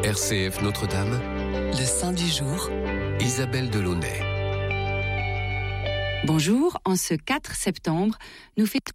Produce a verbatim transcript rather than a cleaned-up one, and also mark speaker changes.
Speaker 1: R C F Notre-Dame,
Speaker 2: le saint du jour,
Speaker 1: Isabelle Delaunay.
Speaker 3: Bonjour, en ce quatre septembre, nous fêtons